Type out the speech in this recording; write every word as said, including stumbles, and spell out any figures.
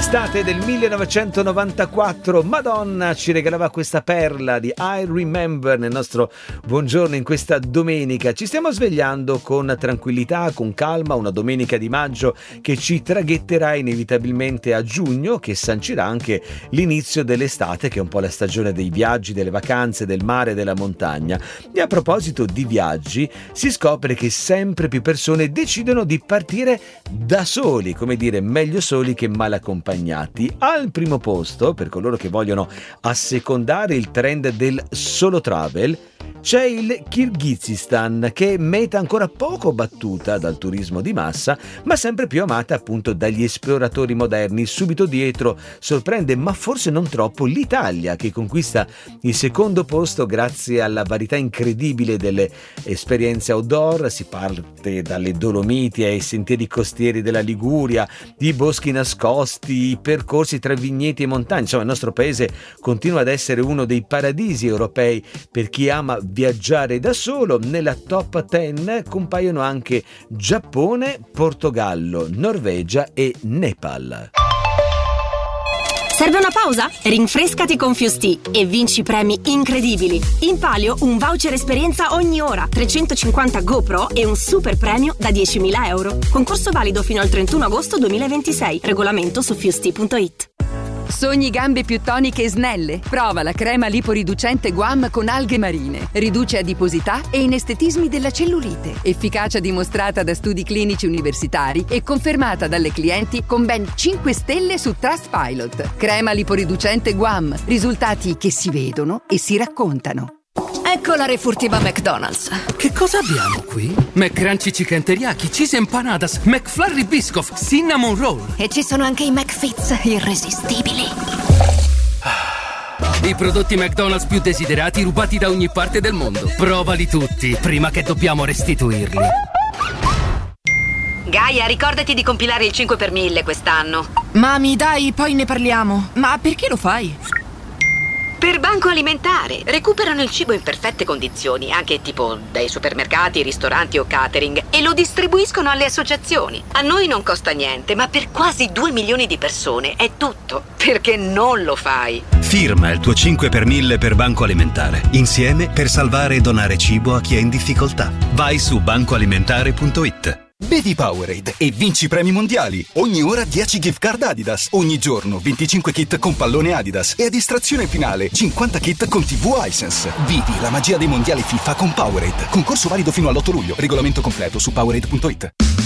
L'estate del millenovecentonovantaquattro, Madonna ci regalava questa perla di I Remember nel nostro buongiorno in questa domenica. Ci stiamo svegliando con tranquillità, con calma, una domenica di maggio che ci traghetterà inevitabilmente a giugno, che sancirà anche l'inizio dell'estate, che è un po' la stagione dei viaggi, delle vacanze, del mare, della montagna. E a proposito di viaggi, si scopre che sempre più persone decidono di partire da soli, come dire, meglio soli che mal accompagnati. Al primo posto, per coloro che vogliono assecondare il trend del solo travel, c'è il Kirghizistan, che è meta ancora poco battuta dal turismo di massa, ma sempre più amata appunto dagli esploratori moderni. Subito dietro sorprende, ma forse non troppo, l'Italia, che conquista il secondo posto grazie alla varietà incredibile delle esperienze outdoor. Si parte dalle Dolomiti ai sentieri costieri della Liguria, i boschi nascosti, i percorsi tra vigneti e montagne. Insomma, il nostro paese continua ad essere uno dei paradisi europei per chi ama viaggiare da solo. Nella top dieci compaiono anche Giappone, Portogallo, Norvegia e Nepal. Serve una pausa? Rinfrescati con Fusti e vinci premi incredibili. In palio un voucher esperienza ogni ora, trecentocinquanta GoPro e un super premio da diecimila euro. Concorso valido fino al trentuno agosto duemilaventisei. Regolamento su fusti punto it. Sogni gambe più toniche e snelle? Prova la crema liporiducente Guam con alghe marine. Riduce adiposità e inestetismi della cellulite. Efficacia dimostrata da studi clinici universitari e confermata dalle clienti con ben cinque stelle su Trustpilot. Crema liporiducente Guam. Risultati che si vedono e si raccontano. Ecco la refurtiva McDonald's. Che cosa abbiamo qui? McCrunchy Chicken Teriyaki, Cheese Empanadas, McFlurry Biscoff, Cinnamon Roll. E ci sono anche i McFits irresistibili. I prodotti McDonald's più desiderati rubati da ogni parte del mondo. Provali tutti, prima che dobbiamo restituirli. Gaia, ricordati di compilare il cinque per mille quest'anno. Mami, dai, poi ne parliamo. Ma perché lo fai? Per Banco Alimentare. Recuperano il cibo in perfette condizioni, anche tipo dai supermercati, ristoranti o catering, e lo distribuiscono alle associazioni. A noi non costa niente, ma per quasi due milioni di persone è tutto. Perché non lo fai? Firma il tuo cinque per mille per Banco Alimentare. Insieme per salvare e donare cibo a chi è in difficoltà. Vai su banco alimentare punto it. Bevi Powerade e vinci premi mondiali. Ogni ora dieci gift card Adidas. Ogni giorno venticinque kit con pallone Adidas. E a distrazione finale cinquanta kit con tivù Hisense. Vivi la magia dei mondiali FIFA con Powerade. Concorso valido fino all'otto luglio. Regolamento completo su powerade punto it.